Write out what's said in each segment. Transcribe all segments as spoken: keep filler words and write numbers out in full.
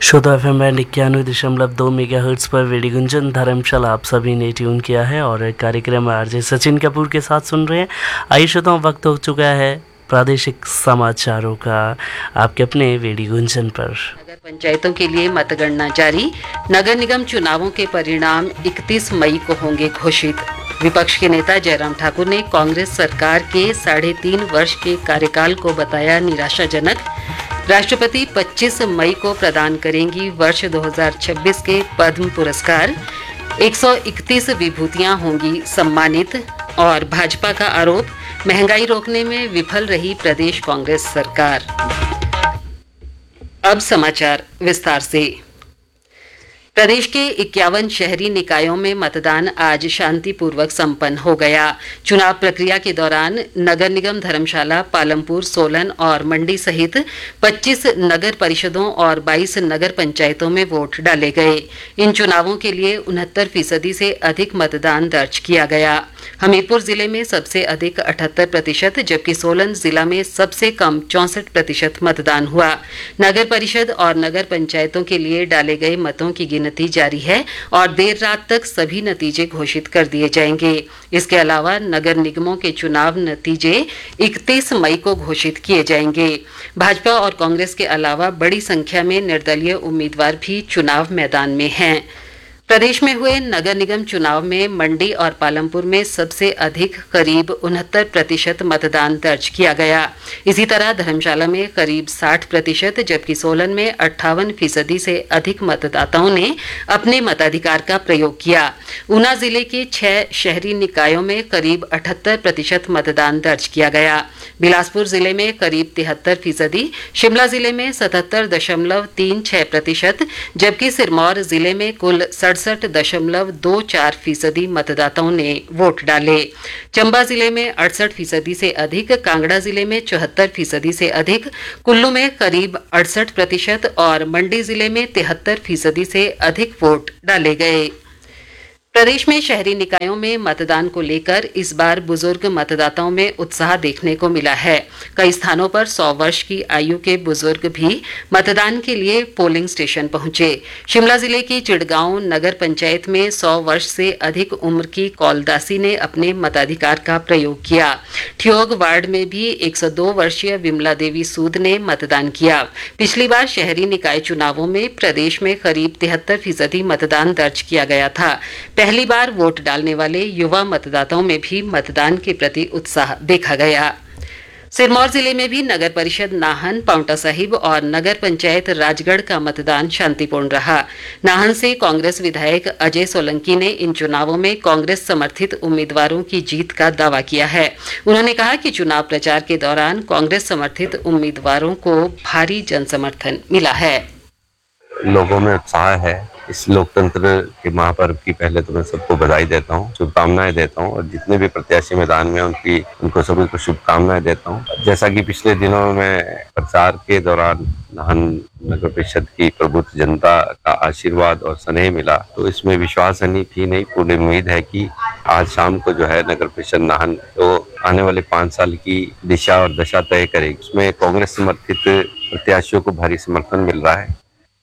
श्रोता F M band इक्यानवे दशमलव दो मेगा हर्ट्स पर वेडी गुंजन धर्मशाला आप सभी ने ट्यून किया है और कार्यक्रम आरजे सचिन कपूर के साथ सुन रहे हैं। आइए श्रोताओं, वक्त हो चुका है प्रादेशिक समाचारों का आपके अपने वेडी गुंजन पर। नगर पंचायतों के लिए मतगणना जारी। नगर निगम चुनावों के परिणाम इकतीस मई को होंगे घोषित। विपक्ष के नेता जयराम ठाकुर ने कांग्रेस सरकार के साढ़े तीन वर्ष के कार्यकाल को बताया निराशाजनक। राष्ट्रपति पच्चीस मई को प्रदान करेंगी वर्ष दो हज़ार छब्बीस के पद्म पुरस्कार। एक सौ इकतीस विभूतियां होंगी सम्मानित। और भाजपा का आरोप, महंगाई रोकने में विफल रही प्रदेश कांग्रेस सरकार। अब समाचार विस्तार से। प्रदेश के इक्यावन शहरी निकायों में मतदान आज शांतिपूर्वक संपन्न हो गया। चुनाव प्रक्रिया के दौरान नगर निगम धर्मशाला, पालमपुर, सोलन और मंडी सहित पच्चीस नगर परिषदों और बाईस नगर पंचायतों में वोट डाले गए। इन चुनावों के लिए उनहत्तर फीसदी से अधिक मतदान दर्ज किया गया। हमीरपुर जिले में सबसे अधिक अठहत्तर प्रतिशत जबकि सोलन जिला में सबसे कम चौंसठ प्रतिशत मतदान हुआ। नगर परिषद और नगर पंचायतों के लिए डाले गए मतों की गिनती जारी है और देर रात तक सभी नतीजे घोषित कर दिए जाएंगे। इसके अलावा नगर निगमों के चुनाव नतीजे इकतीस मई को घोषित किए जाएंगे। भाजपा और कांग्रेस के अलावा बड़ी संख्या में निर्दलीय उम्मीदवार भी चुनाव मैदान में हैं। प्रदेश में हुए नगर निगम चुनाव में मंडी और पालमपुर में सबसे अधिक करीब उनहत्तर प्रतिशत मतदान दर्ज किया गया। इसी तरह धर्मशाला में करीब साठ प्रतिशत जबकि सोलन में अट्ठावन फीसदी से अधिक मतदाताओं ने अपने मताधिकार का प्रयोग किया। ऊना जिले के छह शहरी निकायों में करीब अठहत्तर प्रतिशत मतदान दर्ज किया गया। बिलासपुर जिले में करीब तिहत्तर फीसदी, शिमला जिले में सतहत्तर दशमलव तीन छह प्रतिशत जबकि सिरमौर जिले में कुल सड़सठ दशमलव दो चार फीसदी मतदाताओं ने वोट डाले। चंबा जिले में अड़सठ फीसदी से अधिक, कांगड़ा जिले में चौहत्तर फीसदी से अधिक, कुल्लू में करीब अड़सठ प्रतिशत और मंडी जिले में तिहत्तर फीसदी से अधिक वोट डाले गए। प्रदेश में शहरी निकायों में मतदान को लेकर इस बार बुजुर्ग मतदाताओं में उत्साह देखने को मिला है। कई स्थानों पर सौ वर्ष की आयु के बुजुर्ग भी मतदान के लिए पोलिंग स्टेशन पहुंचे। शिमला जिले की चिड़गांव नगर पंचायत में सौ वर्ष से अधिक उम्र की कौलदासी ने अपने मताधिकार का प्रयोग किया। ठियोग वार्ड में भी एक सौ दो वर्षीय विमला देवी सूद ने मतदान किया। पिछली बार शहरी निकाय चुनावों में प्रदेश में करीब तिहत्तर फीसदी मतदान दर्ज किया गया था। पहली बार वोट डालने वाले युवा मतदाताओं में भी मतदान के प्रति उत्साह देखा गया। सिरमौर जिले में भी नगर परिषद नाहन, पांवटा साहिब और नगर पंचायत राजगढ़ का मतदान शांतिपूर्ण रहा। नाहन से कांग्रेस विधायक अजय सोलंकी ने इन चुनावों में कांग्रेस समर्थित उम्मीदवारों की जीत का दावा किया है। उन्होंने कहा कि चुनाव प्रचार के दौरान कांग्रेस समर्थित उम्मीदवारों को भारी जनसमर्थन मिला है। लोगों में उत्साह है। इस लोकतंत्र के महापर्व की पहले तो मैं सबको बधाई देता हूँ, शुभकामनाएं देता हूँ और जितने भी प्रत्याशी मैदान में उनकी उनको सभी को शुभकामनाएं देता हूँ। जैसा कि पिछले दिनों में प्रचार के दौरान नाहन नगर परिषद की प्रबुद्ध जनता का आशीर्वाद और स्नेह मिला, तो इसमें विश्वास ही नहीं पूरी उम्मीद है कि आज शाम को जो है नगर परिषद नाहन तो आने वाले पाँच साल की दिशा और दशा तय करेगी। उसमें कांग्रेस समर्थित प्रत्याशियों को भारी समर्थन मिल रहा है।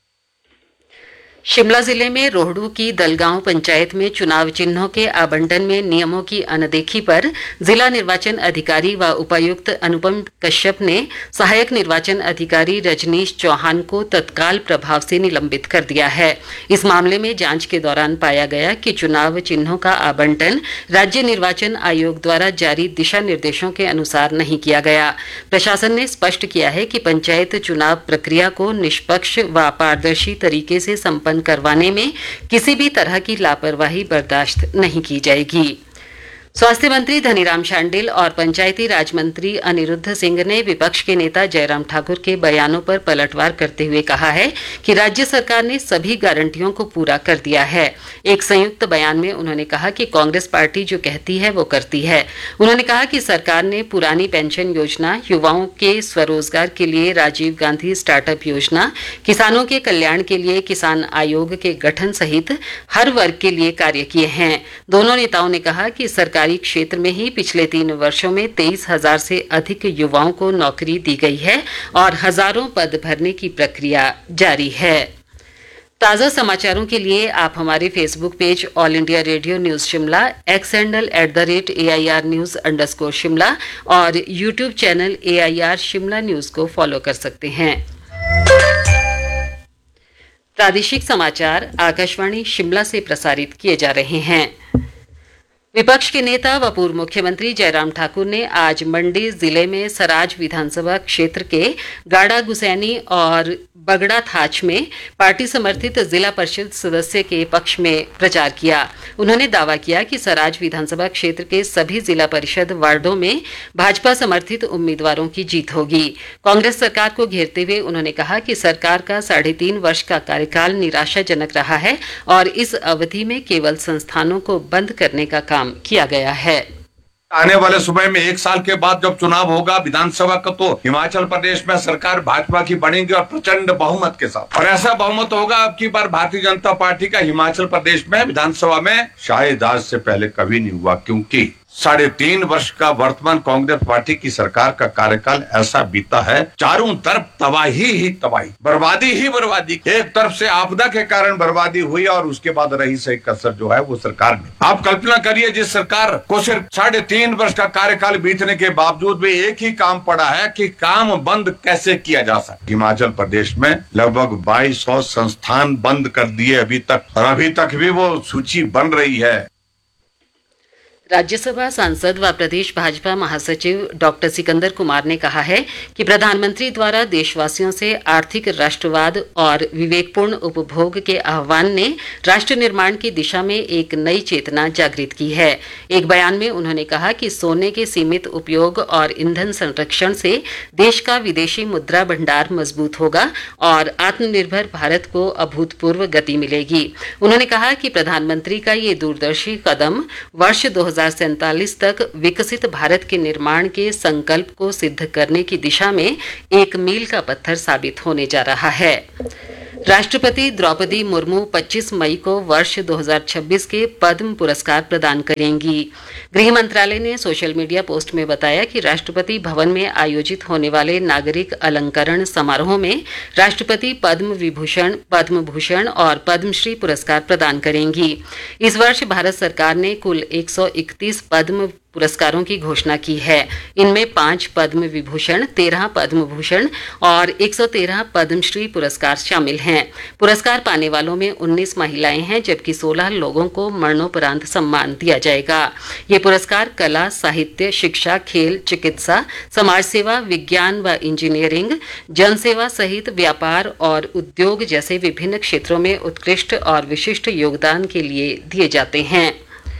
शिमला जिले में रोहडू की दलगांव पंचायत में चुनाव चिन्हों के आवंटन में नियमों की अनदेखी पर जिला निर्वाचन अधिकारी व उपायुक्त अनुपम कश्यप ने सहायक निर्वाचन अधिकारी रजनीश चौहान को तत्काल प्रभाव से निलंबित कर दिया है। इस मामले में जांच के दौरान पाया गया कि चुनाव चिन्हों का आवंटन राज्य निर्वाचन आयोग द्वारा जारी दिशा निर्देशों के अनुसार नहीं किया गया। प्रशासन ने स्पष्ट किया है कि पंचायत चुनाव प्रक्रिया को निष्पक्ष व पारदर्शी तरीके से संपन्न करवाने में किसी भी तरह की लापरवाही बर्दाश्त नहीं की जाएगी। स्वास्थ्य मंत्री धनीराम शांडिल और पंचायती राज मंत्री अनिरुद्ध सिंह ने विपक्ष के नेता जयराम ठाकुर के बयानों पर पलटवार करते हुए कहा है कि राज्य सरकार ने सभी गारंटियों को पूरा कर दिया है। एक संयुक्त बयान में उन्होंने कहा कि कांग्रेस पार्टी जो कहती है वो करती है। उन्होंने कहा कि सरकार ने पुरानी पेंशन योजना, युवाओं के स्वरोजगार के लिए राजीव गांधी स्टार्टअप योजना, किसानों के कल्याण के लिए किसान आयोग के गठन सहित हर वर्ग के लिए कार्य किए हैं। दोनों नेताओं ने कहा कि सरकारी क्षेत्र में ही पिछले तीन वर्षों में तेईस हजार से अधिक युवाओं को नौकरी दी गई है और हजारों पद भरने की प्रक्रिया जारी है। ताज़ा समाचारों के लिए आप हमारे Facebook page all India radio news Shimla, x handle at the rate A I R news underscore Shimla और YouTube channel A I R Shimla news को फॉलो कर सकते हैं। प्रादेशिक समाचार आकाशवाणी शिमला से प्रसारित किए जा रहे हैं। विपक्ष के नेता व पूर्व मुख्यमंत्री जयराम ठाकुर ने आज मंडी जिले में सराज विधानसभा क्षेत्र के गाड़ा गुसैनी और बगड़ा थाच में पार्टी समर्थित जिला परिषद सदस्य के पक्ष में प्रचार किया। उन्होंने दावा किया कि सराज विधानसभा क्षेत्र के सभी जिला परिषद वार्डों में भाजपा समर्थित उम्मीदवारों की जीत होगी। कांग्रेस सरकार को घेरते हुए उन्होंने कहा कि सरकार का साढ़े तीन वर्ष का कार्यकाल निराशाजनक रहा है और इस अवधि में केवल संस्थानों को बंद करने का काम किया गया है। आने वाले समय में एक साल के बाद जब चुनाव होगा विधानसभा का, तो हिमाचल प्रदेश में सरकार भाजपा की बनेगी और प्रचंड बहुमत के साथ, और ऐसा बहुमत होगा अब की बार भारतीय जनता पार्टी का हिमाचल प्रदेश में विधानसभा में शायद आज से पहले कभी नहीं हुआ, क्योंकि साढ़े तीन वर्ष का वर्तमान कांग्रेस पार्टी की सरकार का कार्यकाल ऐसा बीता है, चारों तरफ तबाही ही तबाही, बर्बादी ही बर्बादी। एक तरफ से आपदा के कारण बर्बादी हुई और उसके बाद रही सही कसर जो है वो सरकार ने। आप कल्पना करिए, जिस सरकार को सिर्फ साढ़े तीन वर्ष का कार्यकाल बीतने के बावजूद भी एक ही काम पड़ा है कि काम बंद कैसे किया जा सके। हिमाचल प्रदेश में लगभग बाईस सौ संस्थान बंद कर दिए अभी तक, और अभी तक भी वो सूची बन रही है। राज्यसभा सांसद व प्रदेश भाजपा महासचिव डॉक्टर सिकंदर कुमार ने कहा है कि प्रधानमंत्री द्वारा देशवासियों से आर्थिक राष्ट्रवाद और विवेकपूर्ण उपभोग के आह्वान ने राष्ट्र निर्माण की दिशा में एक नई चेतना जागृत की है। एक बयान में उन्होंने कहा कि सोने के सीमित उपयोग और ईंधन संरक्षण से देश का विदेशी मुद्रा भंडार मजबूत होगा और आत्मनिर्भर भारत को अभूतपूर्व गति मिलेगी। उन्होंने कहा कि प्रधानमंत्री का ये दूरदर्शी कदम वर्ष दो हजार सैंतालीस तक विकसित भारत के निर्माण के संकल्प को सिद्ध करने की दिशा में एक मील का पत्थर साबित होने जा रहा है। राष्ट्रपति द्रौपदी मुर्मू पच्चीस मई को वर्ष दो हज़ार छब्बीस के पद्म पुरस्कार प्रदान करेंगी। गृह मंत्रालय ने सोशल मीडिया पोस्ट में बताया कि राष्ट्रपति भवन में आयोजित होने वाले नागरिक अलंकरण समारोह में राष्ट्रपति पद्म विभूषण, पद्म भूषण और पद्मश्री पुरस्कार प्रदान करेंगी। इस वर्ष भारत सरकार ने कुल एक सौ इकतीस पद्म पुरस्कारों की घोषणा की है। इनमें पांच पद्म विभूषण, तेरह पद्म भूषण और एक सौ तेरह पद्मश्री पुरस्कार शामिल हैं। पुरस्कार पाने वालों में उन्नीस महिलाएं हैं, जबकि सोलह लोगों को मरणोपरांत सम्मान दिया जाएगा। ये पुरस्कार कला, साहित्य, शिक्षा, खेल, चिकित्सा, समाज सेवा, विज्ञान व इंजीनियरिंग, जनसेवा सहित व्यापार और उद्योग जैसे विभिन्न क्षेत्रों में उत्कृष्ट और विशिष्ट योगदान के लिए दिए जाते हैं।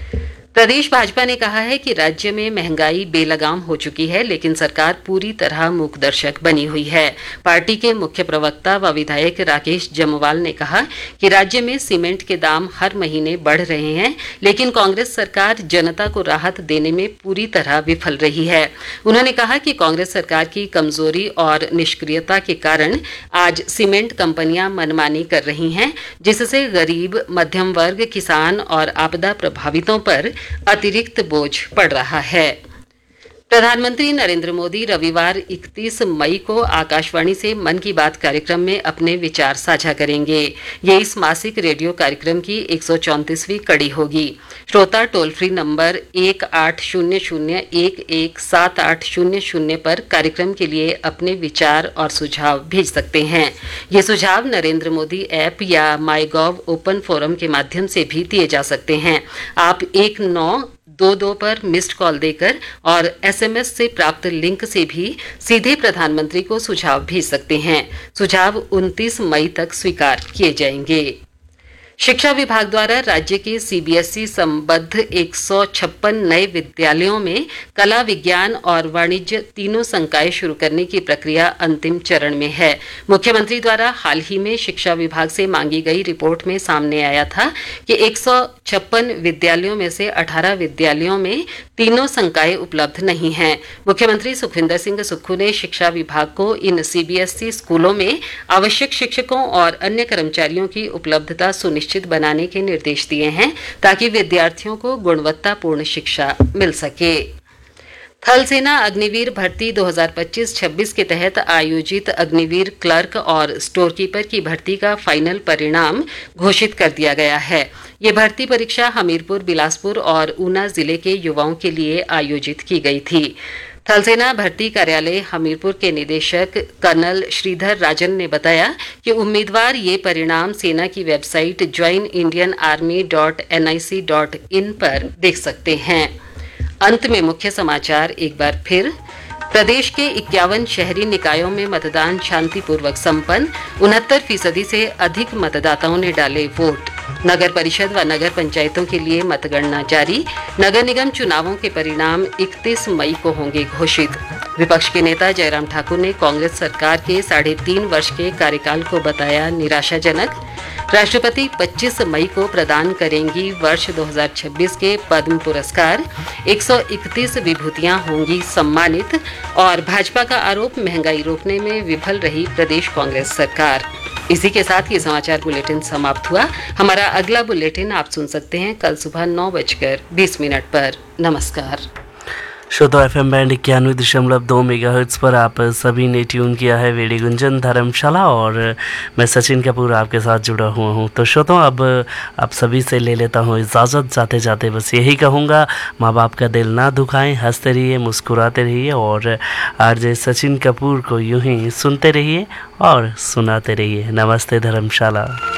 प्रदेश भाजपा ने कहा है कि राज्य में महंगाई बेलगाम हो चुकी है, लेकिन सरकार पूरी तरह मूकदर्शक बनी हुई है। पार्टी के मुख्य प्रवक्ता व विधायक राकेश जम्वाल ने कहा कि राज्य में सीमेंट के दाम हर महीने बढ़ रहे हैं, लेकिन कांग्रेस सरकार जनता को राहत देने में पूरी तरह विफल रही है। उन्होंने कहा कि कांग्रेस सरकार की कमजोरी और निष्क्रियता के कारण आज सीमेंट कंपनियां मनमानी कर रही हैं, जिससे गरीब, मध्यम वर्ग, किसान और आपदा प्रभावितों पर अतिरिक्त बोझ पड़ रहा है। प्रधानमंत्री नरेंद्र मोदी रविवार इकतीस मई को आकाशवाणी से मन की बात कार्यक्रम में अपने विचार साझा करेंगे। ये इस मासिक रेडियो कार्यक्रम की एक सौ चौंतीसवीं कड़ी होगी। श्रोता टोल फ्री नंबर एक आठ शून्य शून्य एक एक सात आठ शून्य शून्य पर कार्यक्रम के लिए अपने विचार और सुझाव भेज सकते हैं। ये सुझाव नरेंद्र मोदी ऐप या माई गॉव ओपन फोरम के माध्यम से भी दिए जा सकते हैं। आप एक नौ दो दो पर मिस्ड कॉल देकर और एसएमएस से प्राप्त लिंक से भी सीधे प्रधानमंत्री को सुझाव भेज सकते हैं। सुझाव उनतीस मई तक स्वीकार किए जाएंगे। शिक्षा विभाग द्वारा राज्य के सीबीएसई संबद्ध एक सौ छप्पन नए विद्यालयों में कला, विज्ञान और वाणिज्य तीनों संकाय शुरू करने की प्रक्रिया अंतिम चरण में है। मुख्यमंत्री द्वारा हाल ही में शिक्षा विभाग से मांगी गई रिपोर्ट में सामने आया था कि एक सौ छप्पन विद्यालयों में से अठारह विद्यालयों में तीनों संकाय उपलब्ध नहीं हैं। मुख्यमंत्री सुखविंदर सिंह सुक्खू ने शिक्षा विभाग को इन सीबीएसई स्कूलों में आवश्यक शिक्षकों और अन्य कर्मचारियों की उपलब्धता सुनिश्चित बनाने के निर्देश दिए हैं, ताकि विद्यार्थियों को गुणवत्तापूर्ण शिक्षा मिल सके। थल सेना अग्निवीर भर्ती दो हज़ार पच्चीस छब्बीस के तहत आयोजित अग्निवीर क्लर्क और स्टोर कीपर की भर्ती का फाइनल परिणाम घोषित कर दिया गया है। ये भर्ती परीक्षा हमीरपुर, बिलासपुर और ऊना जिले के युवाओं के लिए आयोजित की गई थी। थल सेना भर्ती कार्यालय हमीरपुर के निदेशक कर्नल श्रीधर राजन ने बताया कि उम्मीदवार ये परिणाम सेना की website join Indian army dot N I C dot in पर देख सकते हैं। अंत में मुख्य समाचार एक बार फिर। प्रदेश के इक्यावन शहरी निकायों में मतदान शांतिपूर्वक संपन्न, उनहत्तर फीसदी से अधिक मतदाताओं ने डाले वोट। नगर परिषद व नगर पंचायतों के लिए मतगणना जारी। नगर निगम चुनावों के परिणाम इकतीस मई को होंगे घोषित। विपक्ष के नेता जयराम ठाकुर ने कांग्रेस सरकार के साढ़े तीन वर्ष के कार्यकाल को बताया निराशाजनक। राष्ट्रपति पच्चीस मई को प्रदान करेंगी वर्ष दो हज़ार छब्बीस के पद्म पुरस्कार। एक सौ इकतीस विभूतियां होंगी सम्मानित। और भाजपा का आरोप, महंगाई रोकने में विफल रही प्रदेश कांग्रेस सरकार। इसी के साथ ये समाचार बुलेटिन समाप्त हुआ। हमारा अगला बुलेटिन आप सुन सकते हैं कल सुबह नौ बजकर बीस मिनट पर। नमस्कार। श्रोता एफ एम बैंड इक्यानवे दशमलव दो मेगा हर्ट्स पर आप सभी ने ट्यून किया है वेड़ी गुंजन धर्मशाला और मैं सचिन कपूर आपके साथ जुड़ा हुआ हूँ। तो श्रोता अब आप सभी से ले लेता हूँ इजाज़त। जाते जाते बस यही कहूँगा, माँ बाप का दिल ना दुखाएं, हंसते रहिए, मुस्कुराते रहिए और आरजे सचिन कपूर को यूं ही सुनते रहिए और सुनाते रहिए। नमस्ते धर्मशाला।